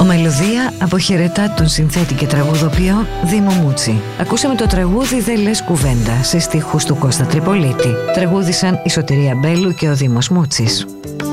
Ο Μελωδία αποχαιρετά τον συνθέτη και τραγουδοποιό Δήμο Μούτσι. Ακούσαμε το τραγούδι «Δεν λες κουβέντα» σε στίχους του Κώστα Τριπολίτη. Τραγούδισαν η Σωτηρία Μπέλου και ο Δήμος Μούτσης.